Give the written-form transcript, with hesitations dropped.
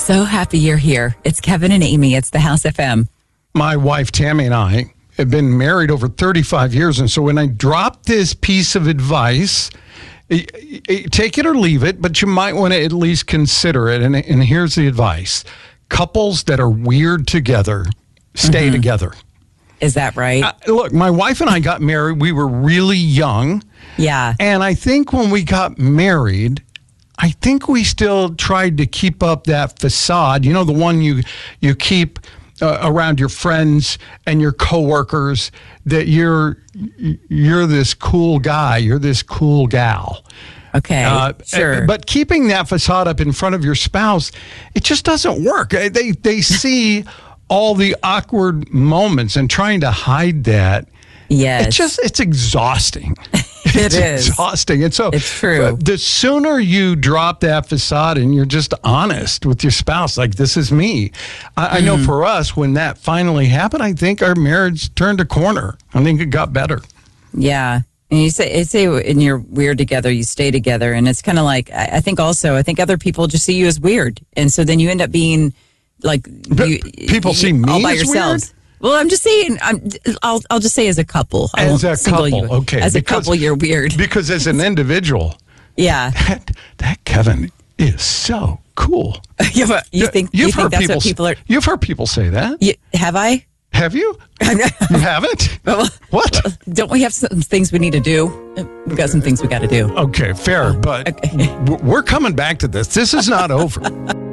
So happy you're here. It's Kevin and Amy. It's the House FM. My wife, Tammy, and I have been married over 35 years. And so when I drop this piece of advice, take it or leave it, but you might want to at least consider it. And here's the advice. Couples that are weird together, stay together. Is that right? Look, my wife and I got married. We were really young. Yeah. And I think when we got married, I think we still tried to keep up that facade. You know, the one you keep around your friends and your coworkers, that you're this cool guy, you're this cool gal. Okay, sure. But keeping that facade up in front of your spouse, it just doesn't work. They see all the awkward moments, and trying to hide that. Yes. It's exhausting. It's exhausting. And so it's true. The sooner you drop that facade and you're just honest with your spouse, like, this is me. I know for us, when that finally happened, I think our marriage turned a corner. I think it got better. Yeah. And you say when you're weird together, you stay together. And it's kind of like, I think other people just see you as weird. And so then you end up being like, people see me all by as yourselves. Weird? Well, I'm just saying, I'll just say as a couple. As a couple, okay. As a couple, you're weird. Because as an individual, yeah, that Kevin is so cool. Yeah, but you think that's what people are? You've heard people say that. Have I? Have you? You haven't? What? Don't we have some things we need to do? We've got some things we got to do. Okay, fair, but we're coming back to this. This is not over.